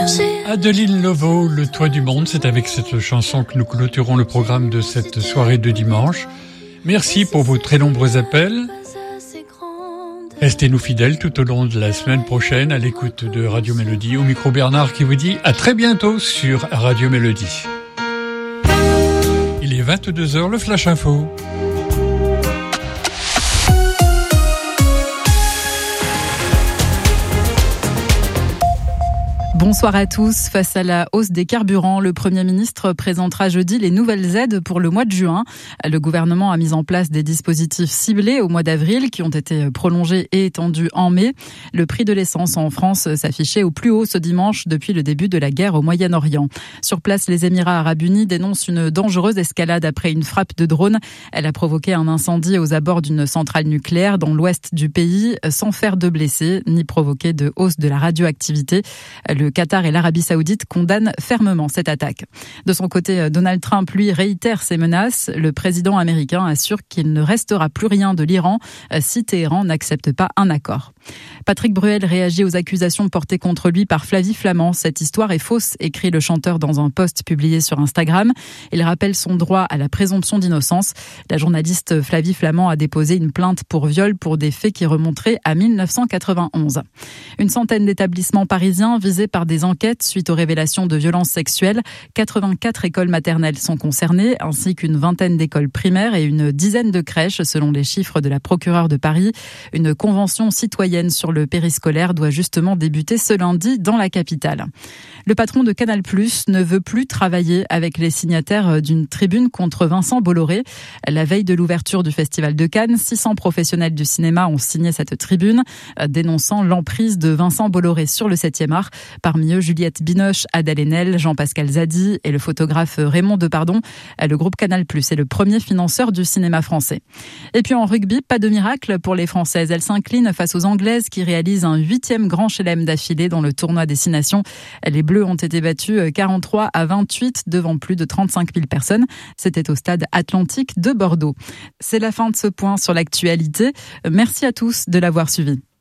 Adeline Lovo, Le Toit du Monde, c'est avec cette chanson que nous clôturons le programme de cette soirée de dimanche. Merci pour vos très nombreux appels. Restez-nous fidèles tout au long de la semaine prochaine à l'écoute de Radio Mélodie. Au micro Bernard qui vous dit à très bientôt sur Radio Mélodie. Il est 22h, le Flash Info. Bonsoir à tous. Face à la hausse des carburants, le Premier ministre présentera jeudi les nouvelles aides pour le mois de juin. Le gouvernement a mis en place des dispositifs ciblés au mois d'avril qui ont été prolongés et étendus en mai. Le prix de l'essence en France s'affichait au plus haut ce dimanche depuis le début de la guerre au Moyen-Orient. Sur place, les Émirats arabes unis dénoncent une dangereuse escalade après une frappe de drone. Elle a provoqué un incendie aux abords d'une centrale nucléaire dans l'ouest du pays sans faire de blessés ni provoquer de hausse de la radioactivité. Le Qatar et l'Arabie Saoudite condamnent fermement cette attaque. De son côté, Donald Trump, lui, réitère ses menaces. Le président américain assure qu'il ne restera plus rien de l'Iran si Téhéran n'accepte pas un accord. Patrick Bruel réagit aux accusations portées contre lui par Flavie Flament. Cette histoire est fausse, écrit le chanteur dans un post publié sur Instagram. Il rappelle son droit à la présomption d'innocence. La journaliste Flavie Flament a déposé une plainte pour viol pour des faits qui remonteraient à 1991. Une centaine d'établissements parisiens visés par des enquêtes suite aux révélations de violences sexuelles. 84 écoles maternelles sont concernées, ainsi qu'une vingtaine d'écoles primaires et une dizaine de crèches, selon les chiffres de la procureure de Paris. Une convention citoyenne sur le périscolaire doit justement débuter ce lundi dans la capitale. Le patron de Canal+ ne veut plus travailler avec les signataires d'une tribune contre Vincent Bolloré. La veille de l'ouverture du Festival de Cannes, 600 professionnels du cinéma ont signé cette tribune, dénonçant l'emprise de Vincent Bolloré sur le 7e art. Parmi eux, Juliette Binoche, Adèle Haenel, Jean-Pascal Zadi et le photographe Raymond Depardon. Le groupe Canal+ est le premier financeur du cinéma français. Et puis en rugby, pas de miracle pour les Françaises. Elles s'inclinent face aux Anglaises qui réalisent un 8e grand chelem d'affilée dans le tournoi Destination. Les Bleus ont été battus 43-28 devant plus de 35 000 personnes. C'était au stade Atlantique de Bordeaux. C'est la fin de ce point sur l'actualité. Merci à tous de l'avoir suivi.